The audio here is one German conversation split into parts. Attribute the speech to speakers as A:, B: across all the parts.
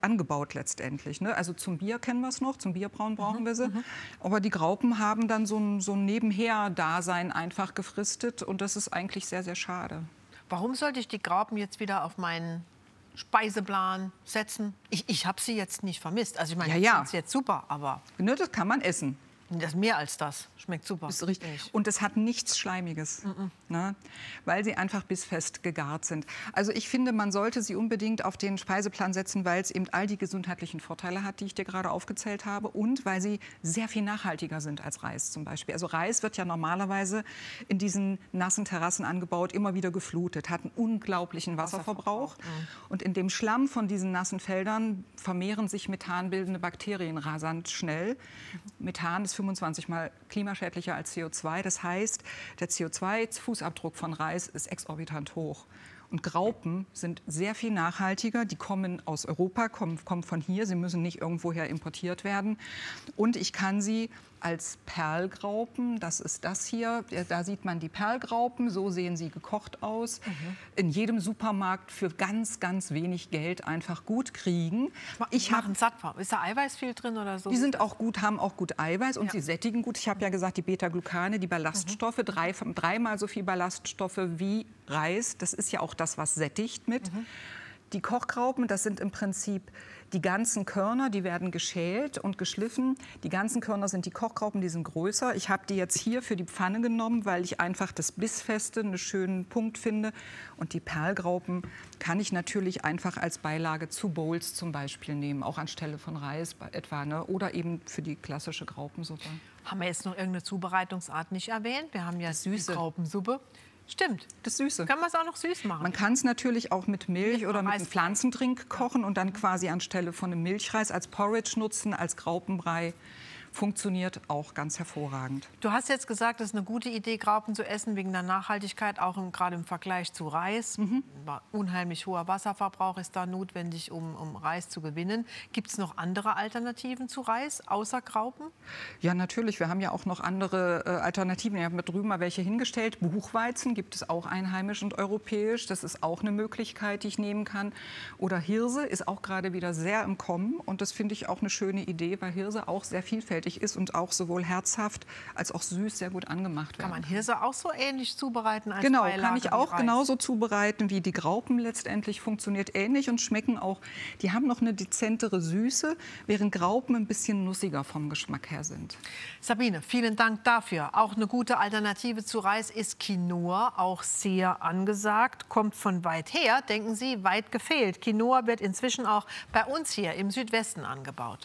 A: angebaut letztendlich. Ne? Also zum Bier kennen wir es noch, zum Bierbrauen brauchen wir sie. Aber die Graupen haben dann so ein Nebenher-Dasein einfach gefristet und das ist eigentlich sehr, sehr schade.
B: Warum sollte ich die Graupen jetzt wieder auf meinen Speiseplan setzen? Ich habe sie jetzt nicht vermisst. Also ich meine, ich finde es jetzt super, aber...
A: Ne, das kann man essen.
B: Das mehr als das. Schmeckt super.
A: Ist richtig. Und es hat nichts Schleimiges, ne? Weil sie einfach bissfest gegart sind. Also ich finde, man sollte sie unbedingt auf den Speiseplan setzen, weil es eben all die gesundheitlichen Vorteile hat, die ich dir gerade aufgezählt habe. Und weil sie sehr viel nachhaltiger sind als Reis zum Beispiel. Also Reis wird ja normalerweise in diesen nassen Terrassen angebaut, immer wieder geflutet, hat einen unglaublichen Wasserverbrauch. Und in dem Schlamm von diesen nassen Feldern vermehren sich methanbildende Bakterien rasant schnell. Methan ist 25 Mal klimaschädlicher als CO2. Das heißt, der CO2-Fußabdruck von Reis ist exorbitant hoch. Und Graupen sind sehr viel nachhaltiger. Die kommen aus Europa, kommen von hier. Sie müssen nicht irgendwoher importiert werden. Und ich kann sie als Perlgraupen, das ist das hier, da sieht man die Perlgraupen, so sehen sie gekocht aus, in jedem Supermarkt für ganz, ganz wenig Geld einfach gut kriegen.
B: Ich habe satt. Ist da Eiweiß viel drin oder so?
A: Die sind auch gut, haben auch gut Eiweiß und sie sättigen gut. Ich habe ja gesagt, die Beta-Glucane, die Ballaststoffe, dreimal so viel Ballaststoffe wie Reis. Das ist ja auch das, was sättigt mit. Die Kochgraupen, das sind im Prinzip die ganzen Körner, die werden geschält und geschliffen. Die ganzen Körner sind die Kochgraupen, die sind größer. Ich habe die jetzt hier für die Pfanne genommen, weil ich einfach das Bissfeste einen schönen Punkt finde. Und die Perlgraupen kann ich natürlich einfach als Beilage zu Bowls zum Beispiel nehmen, auch anstelle von Reis etwa, ne? Oder eben für die klassische Graupensuppe.
B: Haben wir jetzt noch irgendeine Zubereitungsart nicht erwähnt? Wir haben ja süße Graupensuppe. Stimmt.
A: Das Süße.
B: Kann man es auch noch süß machen?
A: Man kann es natürlich auch mit Milch oder mit einem Pflanzendrink kochen und dann quasi anstelle von einem Milchreis als Porridge nutzen, als Graupenbrei. Funktioniert auch ganz hervorragend.
B: Du hast jetzt gesagt, es ist eine gute Idee, Graupen zu essen, wegen der Nachhaltigkeit, auch gerade im Vergleich zu Reis. Unheimlich hoher Wasserverbrauch ist da notwendig, um Reis zu gewinnen. Gibt es noch andere Alternativen zu Reis, außer Graupen?
A: Ja, natürlich. Wir haben ja auch noch andere Alternativen. Ich habe mit drüben mal welche hingestellt. Buchweizen gibt es auch einheimisch und europäisch. Das ist auch eine Möglichkeit, die ich nehmen kann. Oder Hirse ist auch gerade wieder sehr im Kommen. Und das finde ich auch eine schöne Idee, weil Hirse auch sehr vielfältig ist und auch sowohl herzhaft als auch süß sehr gut angemacht werden.
B: Kann man Hirse auch so ähnlich zubereiten als
A: Genau,
B: Beilage
A: kann ich auch
B: wie Reis?
A: genauso zubereiten wie die Graupen letztendlich. Funktioniert ähnlich und schmecken auch, die haben noch eine dezentere Süße, während Graupen ein bisschen nussiger vom Geschmack her sind.
B: Sabine, vielen Dank dafür. Auch eine gute Alternative zu Reis ist Quinoa, auch sehr angesagt, kommt von weit her, denken Sie, weit gefehlt. Quinoa wird inzwischen auch bei uns hier im Südwesten angebaut.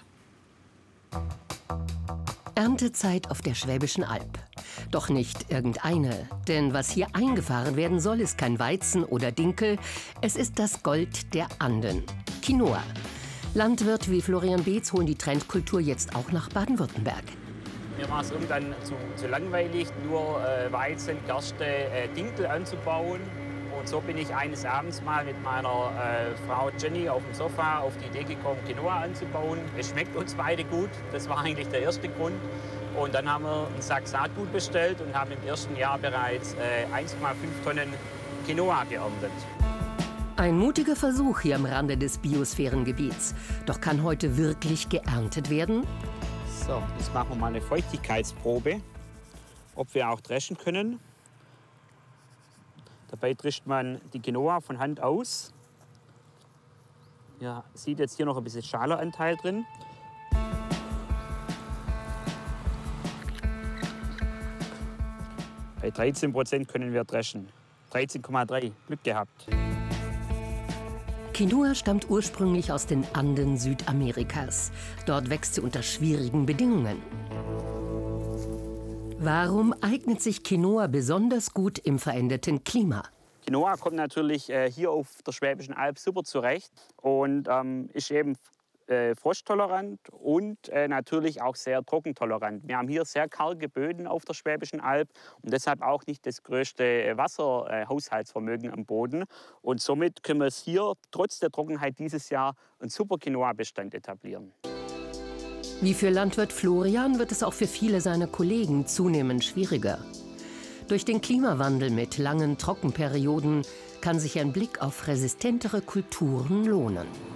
C: Erntezeit auf der Schwäbischen Alb. Doch nicht irgendeine, denn was hier eingefahren werden soll, ist kein Weizen oder Dinkel, es ist das Gold der Anden, Quinoa. Landwirte wie Florian Beetz holen die Trendkultur jetzt auch nach Baden-Württemberg.
D: Mir war es irgendwann zu langweilig, nur Weizen, Gerste, Dinkel anzubauen. Und so bin ich eines Abends mal mit meiner Frau Jenny auf dem Sofa auf die Idee gekommen, Quinoa anzubauen. Es schmeckt uns beide gut, das war eigentlich der erste Grund. Und dann haben wir einen Sack Saatgut bestellt und haben im ersten Jahr bereits 1,5 Tonnen Quinoa geerntet.
C: Ein mutiger Versuch hier am Rande des Biosphärengebiets. Doch kann heute wirklich geerntet werden?
D: So, jetzt machen wir mal eine Feuchtigkeitsprobe, ob wir auch dreschen können. Dabei drischt man die Quinoa von Hand aus. Ja, sieht jetzt hier noch ein bisschen Schaleranteil drin. Bei 13% können wir dreschen. 13,3, Glück gehabt.
C: Quinoa stammt ursprünglich aus den Anden Südamerikas. Dort wächst sie unter schwierigen Bedingungen. Warum eignet sich Quinoa besonders gut im veränderten Klima?
D: Quinoa kommt natürlich hier auf der Schwäbischen Alb super zurecht und ist eben frosttolerant und natürlich auch sehr trockentolerant. Wir haben hier sehr karge Böden auf der Schwäbischen Alb und deshalb auch nicht das größte Wasserhaushaltsvermögen am Boden. Und somit können wir es hier trotz der Trockenheit dieses Jahr einen super Quinoa-Bestand etablieren.
C: Wie für Landwirt Florian wird es auch für viele seiner Kollegen zunehmend schwieriger. Durch den Klimawandel mit langen Trockenperioden kann sich ein Blick auf resistentere Kulturen lohnen.